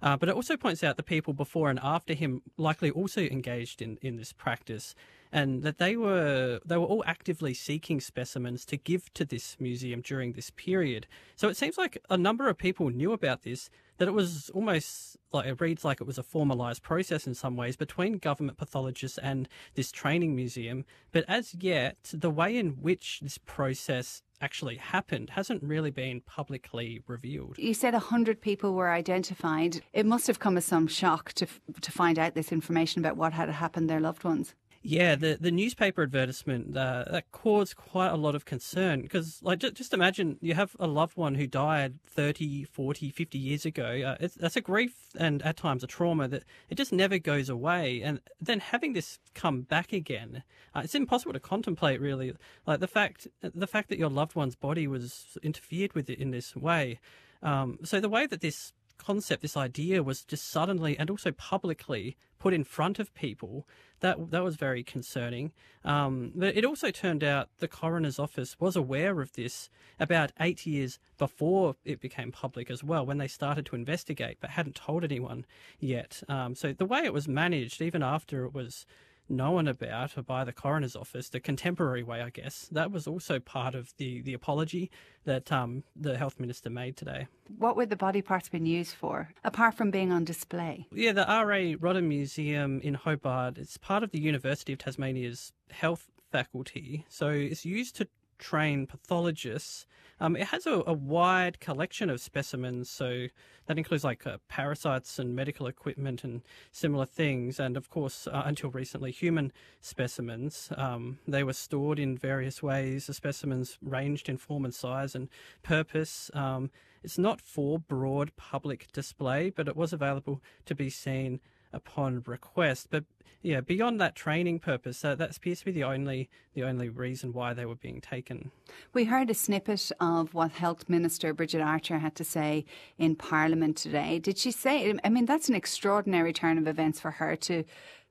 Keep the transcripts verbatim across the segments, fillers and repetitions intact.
Uh, but it also points out the people before and after him likely also engaged in, in this practice, and that they were they were all actively seeking specimens to give to this museum during this period. So it seems like a number of people knew about this, that it was almost like, it reads like it was a formalised process in some ways between government pathologists and this training museum. But as yet, the way in which this process actually happened hasn't really been publicly revealed. You said one hundred people were identified. It must have come as some shock to to find out this information about what had happened to their loved ones. Yeah, the, the newspaper advertisement, uh, that caused quite a lot of concern because, like, just, just imagine you have a loved one who died thirty, forty, fifty years ago. Uh, it's, that's a grief and at times a trauma that it just never goes away. And then having this come back again, uh, it's impossible to contemplate, really. Like, the fact, the fact that your loved one's body was interfered with in this way. Um, so the way that this concept, this idea was just suddenly and also publicly put in front of people, that that was very concerning. Um, but it also turned out the coroner's office was aware of this about eight years before it became public as well, when they started to investigate, but hadn't told anyone yet. Um, so the way it was managed, even after it was known about by the coroner's office, the contemporary way, I guess, that was also part of the, the apology that um, the health minister made today. What were the body parts being used for, apart from being on display? Yeah, the R A Rodham Museum in Hobart, it's part of the University of Tasmania's health faculty, so it's used to train pathologists. Um, it has a, a wide collection of specimens, so that includes like uh, parasites and medical equipment and similar things, and of course, uh, until recently, human specimens. Um, they were stored in various ways. The specimens ranged in form and size and purpose. Um, it's not for broad public display, but it was available to be seen upon request. But yeah, beyond that training purpose, uh, that appears to be the only the only reason why they were being taken. We heard a snippet of what Health Minister Bridget Archer had to say in Parliament today. Did she say, I mean, that's an extraordinary turn of events for her to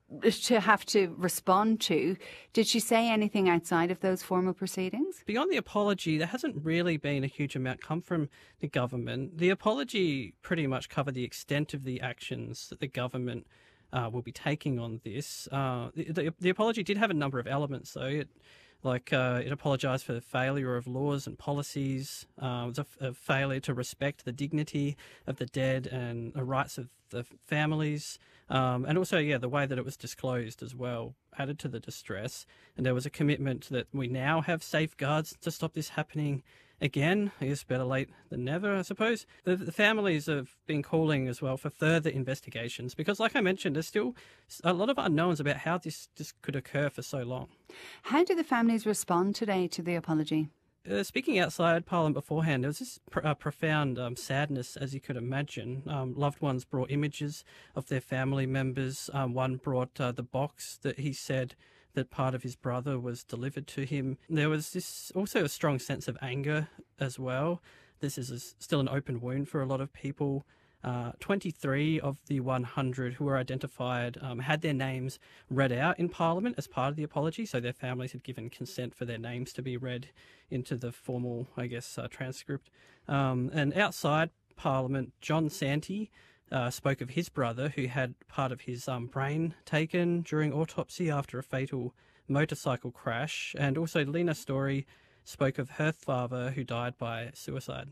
to have to respond to. Did she say anything outside of those formal proceedings? Beyond the apology, there hasn't really been a huge amount come from the government. The apology pretty much covered the extent of the actions that the government uh, will be taking on this. Uh, the, the, the apology did have a number of elements, though. It, like uh, it apologised for the failure of laws and policies. Uh, it was a, a failure to respect the dignity of the dead and the rights of the families. Um, and also, yeah, the way that it was disclosed as well added to the distress. And there was a commitment that we now have safeguards to stop this happening again. I guess better late than never, I suppose. The, the families have been calling as well for further investigations because, like I mentioned, there's still a lot of unknowns about how this, this could occur for so long. How do the families respond today to the apology? Uh, speaking outside Parliament beforehand, there was this pr- uh, profound um, sadness, as you could imagine. Um, loved ones brought images of their family members. Um, one brought uh, the box that he said that part of his brother was delivered to him. There was this also a strong sense of anger as well. This is a, still an open wound for a lot of people. Uh, twenty-three of the one hundred who were identified um, had their names read out in Parliament as part of the apology, so their families had given consent for their names to be read into the formal, I guess, uh, transcript. Um, and outside Parliament, John Santee uh, spoke of his brother who had part of his um, brain taken during autopsy after a fatal motorcycle crash, and also Lena Story spoke of her father who died by suicide.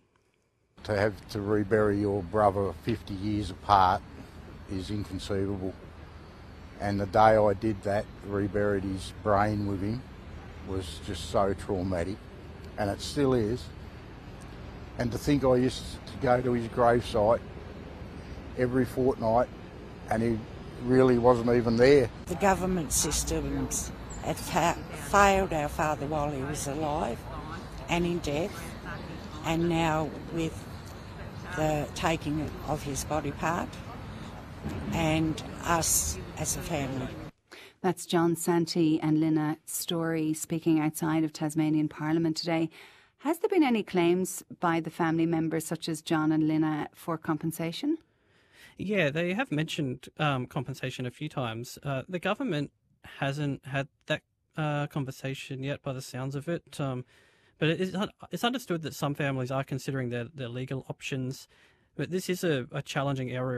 To have to rebury your brother fifty years apart is inconceivable. And the day I did that, reburied his brain with him, was just so traumatic. And it still is. And to think I used to go to his gravesite every fortnight and he really wasn't even there. The government systems had fa- failed our father while he was alive and in death, and now with the taking of his body part, and us as a family. That's John Santee and Lena Story speaking outside of Tasmanian Parliament today. Has there been any claims by the family members, such as John and Lena, for compensation? Yeah, they have mentioned um, compensation a few times. Uh, the government hasn't had that uh, conversation yet, by the sounds of it. Um, But it is, it's understood that some families are considering their, their legal options. But this is a, a challenging area